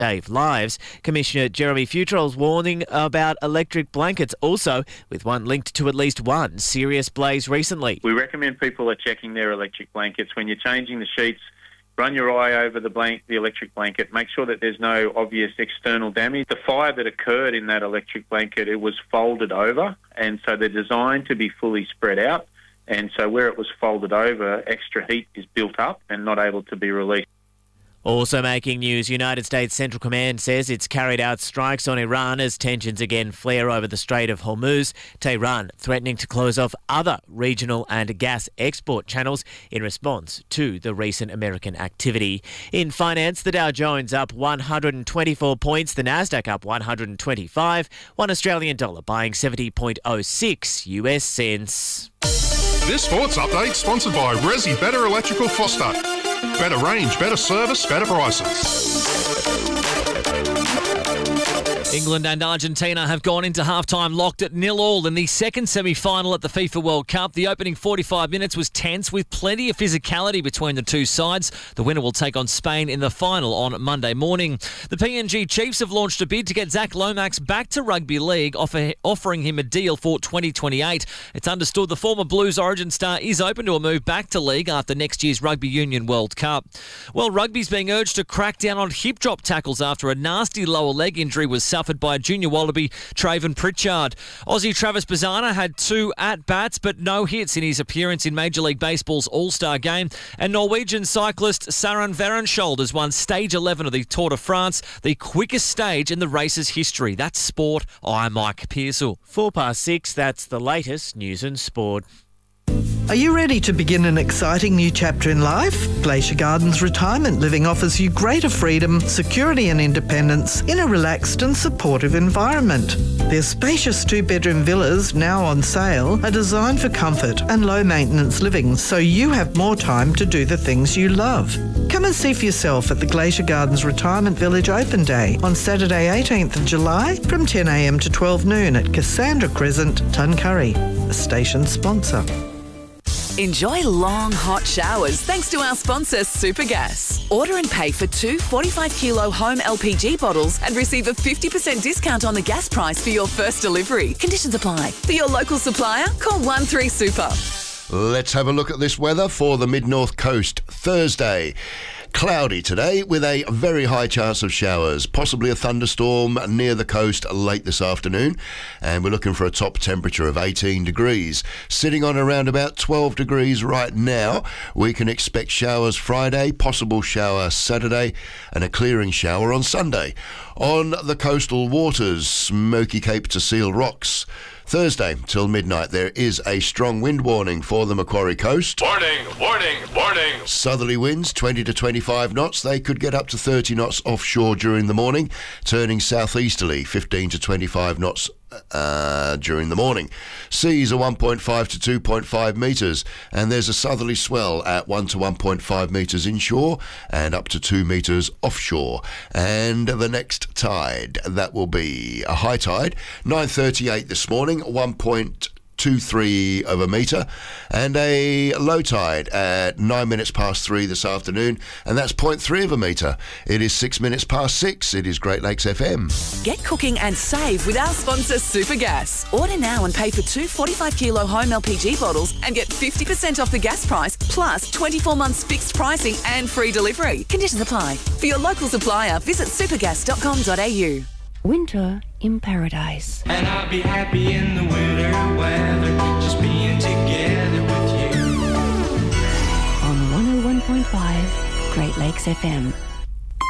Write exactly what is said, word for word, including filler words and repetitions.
save lives. Commissioner Jeremy Futrell's warning about electric blankets, also with one linked to at least one serious blaze recently. We recommend people are checking their electric blankets. When you're changing the sheets, run your eye over the blank, the electric blanket. Make sure that there's no obvious external damage. The fire that occurred in that electric blanket, it was folded over, and so they're designed to be fully spread out. And so where it was folded over, extra heat is built up and not able to be released. Also making news, United States Central Command says it's carried out strikes on Iran as tensions again flare over the Strait of Hormuz. Tehran threatening to close off other regional and gas export channels in response to the recent American activity. In finance, the Dow Jones up one hundred twenty-four points, the Nasdaq up one hundred twenty-five, one Australian dollar buying seventy point oh six U S cents. This sports update sponsored by Resi Better Electrical Foster. Better range, better service, better prices. England and Argentina have gone into half-time locked at nil all in the second semi-final at the FIFA World Cup. The opening forty-five minutes was tense with plenty of physicality between the two sides. The winner will take on Spain in the final on Monday morning. The P N G Chiefs have launched a bid to get Zach Lomax back to rugby league, offer, offering him a deal for twenty twenty-eight. It's understood the former Blues Origin star is open to a move back to league after next year's Rugby Union World Cup. Well, rugby's being urged to crack down on hip drop tackles after a nasty lower leg injury was suffered by junior wallaby Traven Pritchard. Aussie Travis Bazzana had two at-bats but no hits in his appearance in Major League Baseball's All-Star game. And Norwegian cyclist Saran Verenskjold has won Stage eleven of the Tour de France, the quickest stage in the race's history. That's sport. I'm Mike Pearsall. Four past six, that's the latest news and sport. Are you ready to begin an exciting new chapter in life? Glacier Gardens Retirement Living offers you greater freedom, security and independence in a relaxed and supportive environment. Their spacious two-bedroom villas, now on sale, are designed for comfort and low-maintenance living, so you have more time to do the things you love. Come and see for yourself at the Glacier Gardens Retirement Village Open Day on Saturday eighteenth of July from ten a m to twelve noon at Cassandra Crescent, Tuncurry, a station sponsor. Enjoy long, hot showers thanks to our sponsor, Supergas. Order and pay for two forty-five kilo home L P G bottles and receive a fifty percent discount on the gas price for your first delivery. Conditions apply. For your local supplier, call one three super. Let's have a look at this weather for the mid-north coast. Thursday. Cloudy today with a very high chance of showers, possibly a thunderstorm near the coast late this afternoon, and we're looking for a top temperature of eighteen degrees. Sitting on around about twelve degrees right now. We can expect showers Friday, possible shower Saturday, and a clearing shower on Sunday. On the coastal waters, Smoky Cape to Seal Rocks. Thursday till midnight, there is a strong wind warning for the Macquarie coast. Warning, warning, warning. Southerly winds, twenty to twenty-five knots. They could get up to thirty knots offshore during the morning, turning southeasterly, fifteen to twenty-five knots uh, during the morning. Seas are one point five to two point five metres, and there's a southerly swell at one to one point five metres inshore and up to two metres offshore. And the next tide, that will be a high tide, nine thirty-eight this morning, one point two three of a metre, and a low tide at nine minutes past three this afternoon, and that's zero point three of a metre. It is six minutes past six. It is Great Lakes F M. Get cooking and save with our sponsor, Supergas. Order now and pay for two forty-five kilo home L P G bottles and get fifty percent off the gas price, plus twenty-four months fixed pricing and free delivery. Conditions apply. For your local supplier, visit supergas dot com dot a u. Winter in paradise. And I'll be happy in the winter weather, just being together with you. On one oh one point five Great Lakes F M.